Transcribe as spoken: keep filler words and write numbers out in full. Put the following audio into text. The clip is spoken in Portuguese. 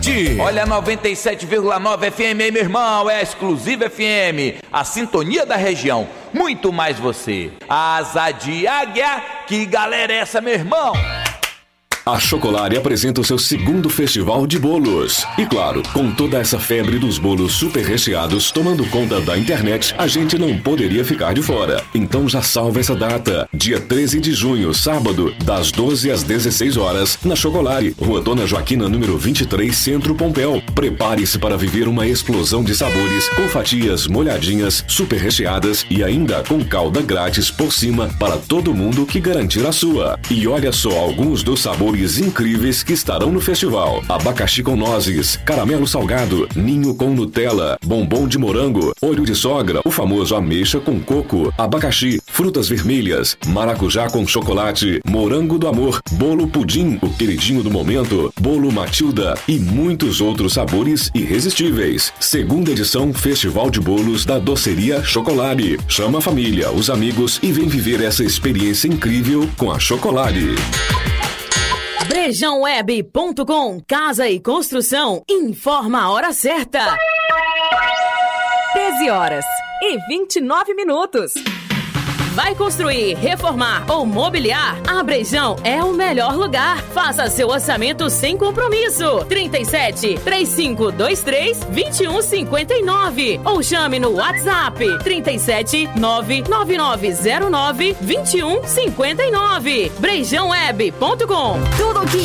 Olha, noventa e sete vírgula nove F M, meu irmão, é a exclusiva F M, a sintonia da região, muito mais você. Asa de águia, que galera é essa, meu irmão? A Chocolari apresenta o seu segundo festival de bolos. E claro, com toda essa febre dos bolos super recheados tomando conta da internet, a gente não poderia ficar de fora. Então já salva essa data. Dia treze de junho, sábado, das doze às dezesseis horas, na Chocolari, Rua Dona Joaquina, número vinte e três, Centro Pompéu. Prepare-se para viver uma explosão de sabores, com fatias molhadinhas, super recheadas e ainda com calda grátis por cima para todo mundo que garantir a sua. E olha só alguns dos sabores incríveis que estarão no festival: abacaxi com nozes, caramelo salgado, ninho com Nutella, bombom de morango, olho de sogra, o famoso ameixa com coco, abacaxi, frutas vermelhas, maracujá com chocolate, morango do amor, bolo pudim, o queridinho do momento, bolo Matilda e muitos outros sabores irresistíveis. Segunda edição Festival de Bolos da Doceria Chocolari. Chama a família, os amigos e vem viver essa experiência incrível com a Chocolari. Brejão Web ponto com, Casa e Construção, informa a hora certa. treze horas e vinte e nove minutos. Vai construir, reformar ou mobiliar? A Brejão é o melhor lugar. Faça seu orçamento sem compromisso. trinta e sete, trinta e cinco vinte e três, vinte e um cinquenta e nove ou chame no WhatsApp trinta e sete, nove nove nove zero nove, vinte e um cinquenta e nove. Brejão Web ponto com. Tudo que